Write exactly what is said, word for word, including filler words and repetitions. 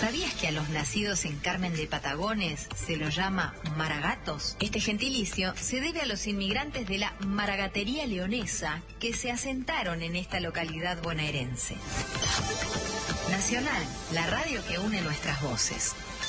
¿Sabías que a los nacidos en Carmen de Patagones se los llama maragatos? Este gentilicio se debe a los inmigrantes de la maragatería leonesa que se asentaron en esta localidad bonaerense. Nacional, la radio que une nuestras voces.